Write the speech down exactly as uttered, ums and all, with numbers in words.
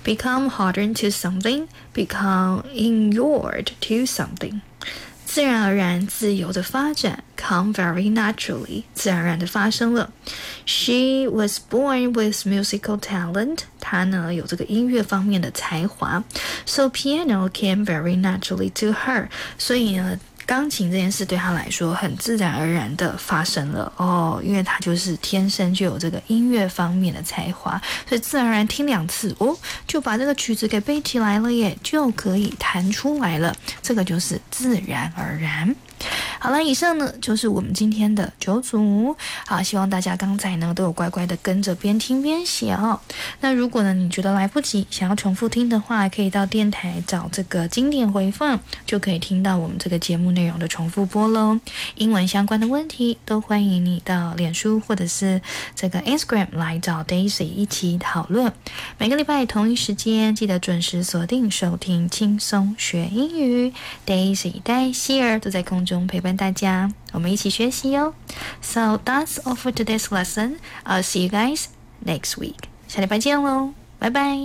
become hardened to something, become inured to something。自然而然自由的发展 come very naturally 自然而然的发生了。 She was born with musical talent 她呢有这个音乐方面的才华， So piano came very naturally to her 所以呢钢琴这件事对她来说很自然而然的发生了哦，因为她就是天生就有这个音乐方面的才华，所以自然而然听两次哦，就把这个曲子给背起来了耶，就可以弹出来了，这个就是自然而然。好了，以上呢就是我们今天的九组。好，希望大家刚才呢都有乖乖的跟着边听边写哦。那如果呢你觉得来不及想要重复听的话，可以到电台找这个经典回放，就可以听到我们这个节目内容的重复播咯。英文相关的问题都欢迎你到脸书或者是这个 Instagram 来找 Daisy 一起讨论。每个礼拜同一时间记得准时锁定收听轻松学英语， Daisy 戴希尔都在空中陪伴大家，我们一起学习哦。 So that's all for today's lesson. I'll see you guys next week. 下礼拜见喽，拜拜。